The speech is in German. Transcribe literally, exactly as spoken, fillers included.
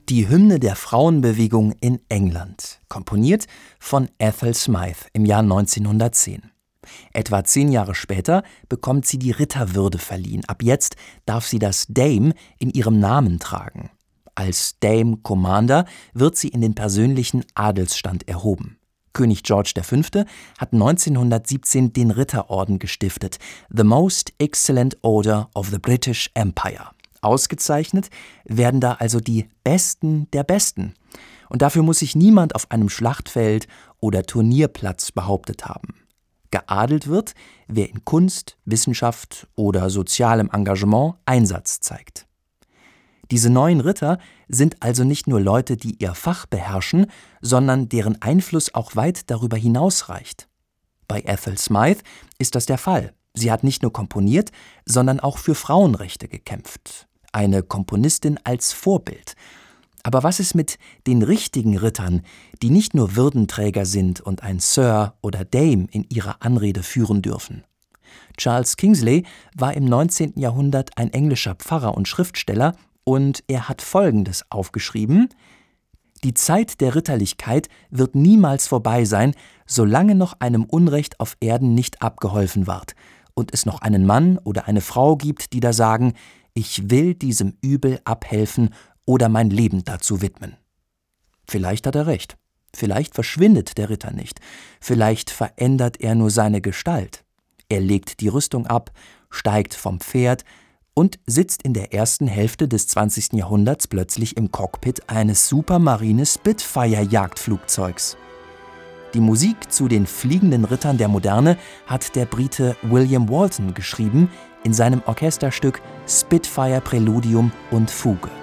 Die Hymne der Frauenbewegung in England, komponiert von Ethel Smyth im Jahr neunzehnhundertzehn. Etwa zehn Jahre später bekommt sie die Ritterwürde verliehen. Ab jetzt darf sie das Dame in ihrem Namen tragen. Als Dame Commander wird sie in den persönlichen Adelsstand erhoben. König George der Fünfte hat neunzehnhundertsiebzehn den Ritterorden gestiftet, The Most Excellent Order of the British Empire. Ausgezeichnet werden da also die Besten der Besten. Und dafür muss sich niemand auf einem Schlachtfeld oder Turnierplatz behauptet haben. Geadelt wird, wer in Kunst, Wissenschaft oder sozialem Engagement Einsatz zeigt. Diese neuen Ritter sind also nicht nur Leute, die ihr Fach beherrschen, sondern deren Einfluss auch weit darüber hinausreicht. Bei Ethel Smyth ist das der Fall. Sie hat nicht nur komponiert, sondern auch für Frauenrechte gekämpft. Eine Komponistin als Vorbild. Aber was ist mit den richtigen Rittern, die nicht nur Würdenträger sind und ein Sir oder Dame in ihrer Anrede führen dürfen? Charles Kingsley war im neunzehnten Jahrhundert ein englischer Pfarrer und Schriftsteller und er hat Folgendes aufgeschrieben: Die Zeit der Ritterlichkeit wird niemals vorbei sein, solange noch einem Unrecht auf Erden nicht abgeholfen ward und es noch einen Mann oder eine Frau gibt, die da sagen: Ich will diesem Übel abhelfen oder mein Leben dazu widmen. Vielleicht hat er recht. Vielleicht verschwindet der Ritter nicht. Vielleicht verändert er nur seine Gestalt. Er legt die Rüstung ab, steigt vom Pferd und sitzt in der ersten Hälfte des zwanzigsten Jahrhunderts plötzlich im Cockpit eines Supermarine-Spitfire-Jagdflugzeugs. Die Musik zu den fliegenden Rittern der Moderne hat der Brite William Walton geschrieben in seinem Orchesterstück Spitfire Präludium und Fuge.